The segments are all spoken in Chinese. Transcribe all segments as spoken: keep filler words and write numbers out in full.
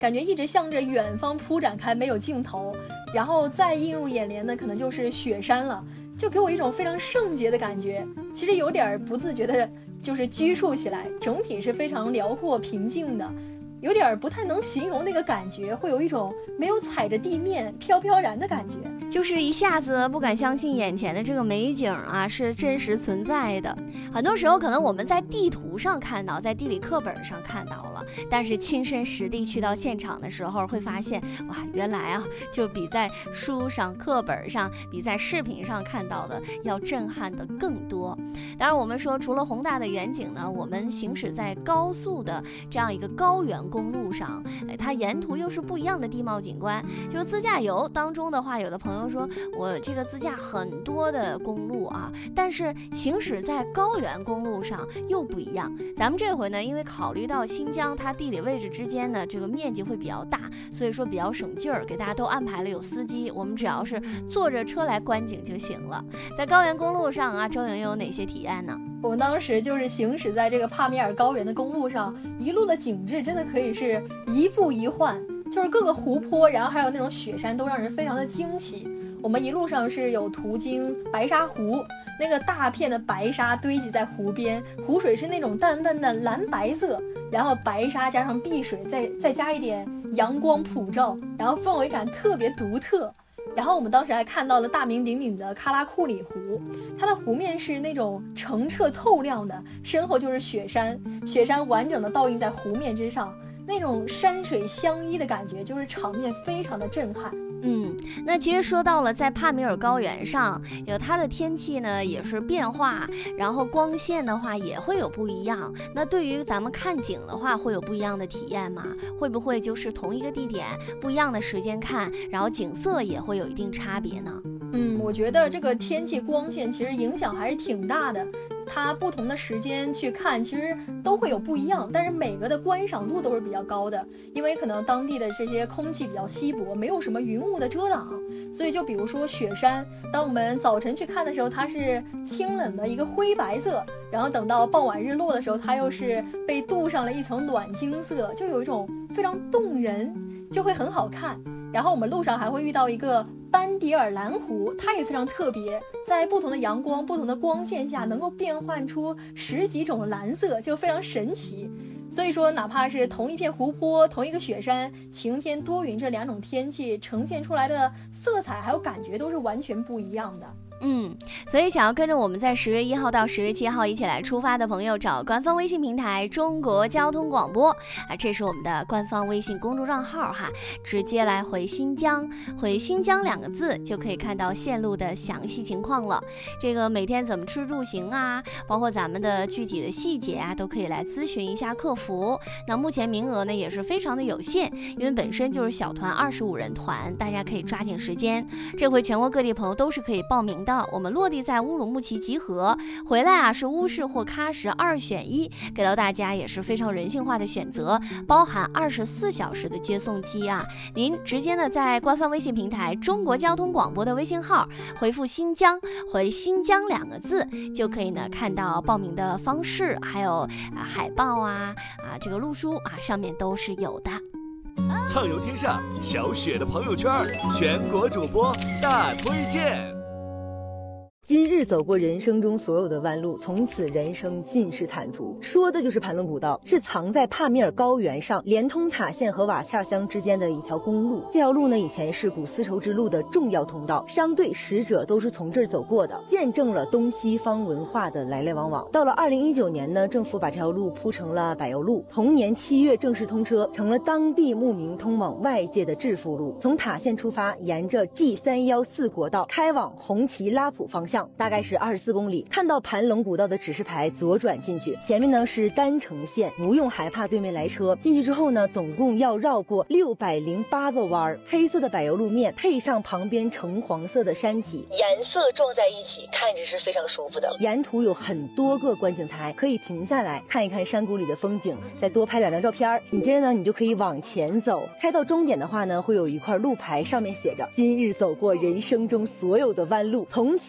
感觉一直向着远方铺展开，没有尽头。然后再映入眼帘的可能就是雪山了，就给我一种非常圣洁的感觉。其实有点不自觉的就是拘束起来，整体是非常辽阔平静的，有点不太能形容那个感觉，会有一种没有踩着地面飘飘然的感觉， 就是一下子不敢相信眼前的这个美景啊是真实存在的。很多时候可能我们在地图上看到，在地理课本上看到了，但是亲身实地去到现场的时候会发现，哇，原来啊就比在书上课本上比在视频上看到的要震撼的更多。当然我们说除了宏大的远景呢，我们行驶在高速的这样一个高原公路上，它沿途又是不一样的地貌景观。就是自驾游当中的话，有的朋友说我这个自驾很多的公路啊，但是行驶在高原公路上又不一样。咱们这回呢，因为考虑到新疆它地理位置之间呢这个面积会比较大，所以说比较省劲儿，给大家都安排了有司机，我们只要是坐着车来观景就行了。在高原公路上啊，周莹有哪些体验呢？ 我们当时就是行驶在这个帕米尔高原的公路上，一路的景致真的可以是一步一换，就是各个湖泊，然后还有那种雪山都让人非常的惊喜。我们一路上是有途经白沙湖，那个大片的白沙堆积在湖边，湖水是那种淡淡的蓝白色，然后白沙加上碧水，再再加一点阳光普照，然后氛围感特别独特。然后我们当时还看到了大名鼎鼎的喀拉库里湖，它的湖面是那种澄澈透亮的，身后就是雪山，雪山完整的倒映在湖面之上，那种山水相依的感觉，就是场面非常的震撼。 嗯，那其实说到了在帕米尔高原上，有它的天气呢也是变化，然后光线的话也会有不一样。那对于咱们看景的话，会有不一样的体验吗？会不会就是同一个地点，不一样的时间看，然后景色也会有一定差别呢？ 嗯，我觉得这个天气光线其实影响还是挺大的，它不同的时间去看其实都会有不一样，但是每个的观赏度都是比较高的，因为可能当地的这些空气比较稀薄，没有什么云雾的遮挡，所以就比如说雪山，当我们早晨去看的时候，它是清冷的一个灰白色，然后等到傍晚日落的时候，它又是被镀上了一层暖金色，就有一种非常动人，就会很好看。然后我们路上还会遇到一个班迪尔蓝湖，它也非常特别，在不同的阳光不同的光线下能够变换出十几种蓝色，就非常神奇。所以说哪怕是同一片湖泊，同一个雪山，晴天多云这两种天气呈现出来的色彩还有感觉都是完全不一样的。 嗯，所以想要跟着我们在十月一号到十月七号一起来出发的朋友，找官方微信平台中国交通广播啊，这是我们的官方微信公众账号哈，直接来回新疆，回新疆两个字就可以看到线路的详细情况了。这个每天怎么吃住行啊，包括咱们的具体的细节啊，都可以来咨询一下客服。那目前名额呢也是非常的有限，因为本身就是小团二十五人团，大家可以抓紧时间。这回全国各地朋友都是可以报名的。我们落地在乌鲁木齐集合，回来啊是乌市或喀什二选一，给到大家也是非常人性化的选择，包含二十四小时的接送机啊。您直接呢在官方微信平台中国交通广播的微信号回复新疆，回新疆两个字，就可以呢看到报名的方式，还有、啊、海报啊啊这个路书啊上面都是有的。 畅游天下小雪的朋友圈，全国主播大推荐。 今日走过人生中所有的弯路，从此人生尽是坦途。说的就是盘龙古道，是藏在帕米尔高原上，连通塔县和瓦恰乡之间的一条公路。这条路呢，以前是古丝绸之路的重要通道，商队使者都是从这儿走过的，见证了东西方文化的来来往往。到了二零一九年呢，政府把这条路铺成了柏油路，同年七月正式通车，成了当地牧民通往外界的致富路。从塔县出发，沿着 G 三一四国道开往红旗拉普方向，大概是二十四公里。看到盘龙古道的指示牌，左转进去，前面呢是单程线，不用害怕对面来车。进去之后呢，总共要绕过六百零八个弯，黑色的柏油路面配上旁边橙黄色的山体，颜色撞在一起，看着是非常舒服的。沿途有很多个观景台，可以停下来看一看山谷里的风景，再多拍两张照片。紧接着呢，你就可以往前走，开到终点的话呢，会有一块路牌，上面写着今日走过人生中所有的弯路，从此人生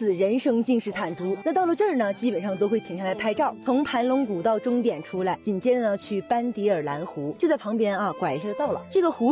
生尽是坦途。那到了这儿呢，基本上都会停下来拍照。从盘龙古道终点出来，紧接着呢去班迪尔兰湖，就在旁边啊，拐一下就到了。这个湖